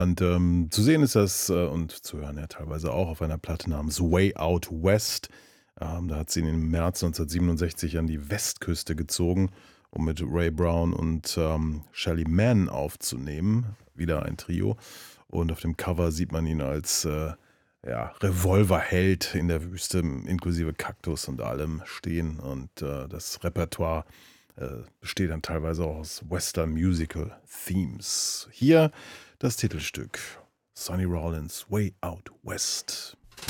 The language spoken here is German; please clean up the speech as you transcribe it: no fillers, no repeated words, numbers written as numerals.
Und, zu sehen ist das, und zu hören ja teilweise auch auf einer Platte namens „Way Out West". Da hat sie im März 1967 an die Westküste gezogen, um mit Ray Brown und, Shelly Manne aufzunehmen, wieder ein Trio. Und auf dem Cover sieht man ihn als, ja, Revolverheld in der Wüste inklusive Kaktus und allem stehen. Und, das Repertoire, besteht dann teilweise auch aus Western Musical Themes. Hier das Titelstück: Sonny Rollins' „Way Out West".